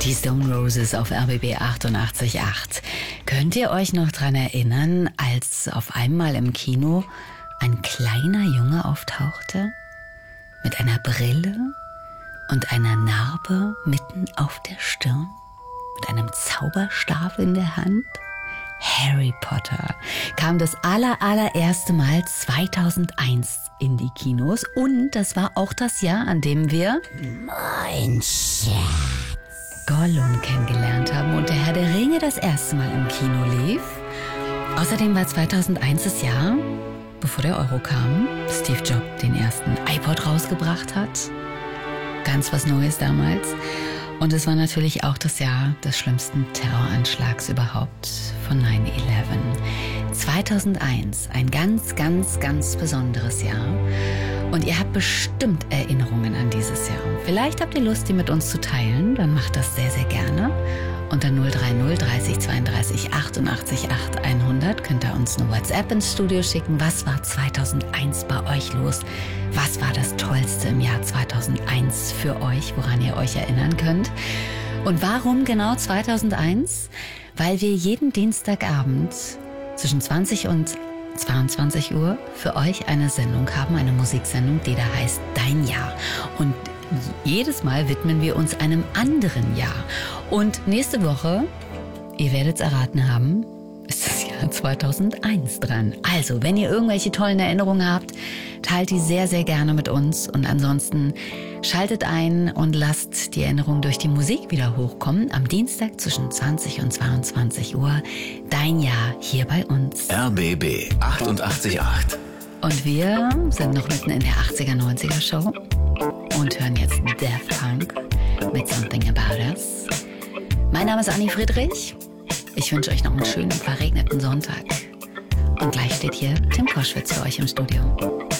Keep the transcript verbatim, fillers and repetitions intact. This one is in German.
Die Stone Roses auf R B B achtundachtzig Komma acht. Könnt ihr euch noch dran erinnern, als auf einmal im Kino ein kleiner Junge auftauchte? Mit einer Brille und einer Narbe mitten auf der Stirn? Mit einem Zauberstab in der Hand? Harry Potter kam das aller, allererste Mal zweitausendeins in die Kinos. Und das war auch das Jahr, an dem wir Mein Schatz Gollum kennengelernt haben und der Herr der Ringe das erste Mal im Kino lief. Außerdem war zweitausendeins das Jahr, bevor der Euro kam, Steve Jobs den ersten iPod rausgebracht hat. Ganz was Neues damals. Und es war natürlich auch das Jahr des schlimmsten Terroranschlags überhaupt von neun elf. zweitausendeins, ein ganz, ganz, ganz besonderes Jahr. Und ihr habt bestimmt Erinnerungen an dieses Jahr. Vielleicht habt ihr Lust, die mit uns zu teilen, dann macht das sehr, sehr gerne. Unter null drei null dreißig zweiunddreißig achtundachtzig acht hundert könnt ihr uns eine WhatsApp ins Studio schicken. Was war zweitausendeins bei euch los? Was war das Tollste im Jahr zweitausendeins für euch, woran ihr euch erinnern könnt? Und warum genau zweitausendeins? Weil wir jeden Dienstagabend zwischen zwanzig und zweiundzwanzig Uhr für euch eine Sendung haben, eine Musiksendung, die da heißt Dein Jahr. Und jedes Mal widmen wir uns einem anderen Jahr. Und nächste Woche, ihr werdet es erraten haben, ist das Jahr zweitausendeins dran. Also, wenn ihr irgendwelche tollen Erinnerungen habt, teilt die sehr, sehr gerne mit uns. Und ansonsten schaltet ein und lasst die Erinnerung durch die Musik wieder hochkommen. Am Dienstag zwischen zwanzig und zweiundzwanzig Uhr. Dein Jahr hier bei uns. R B B achtundachtzig Komma acht. Und wir sind noch mitten in der achtziger, neunziger Show und hören jetzt Daft Punk mit Something About Us. Mein Name ist Anni Friedrich. Ich wünsche euch noch einen schönen, verregneten Sonntag. Und gleich steht hier Tim Koschwitz für euch im Studio.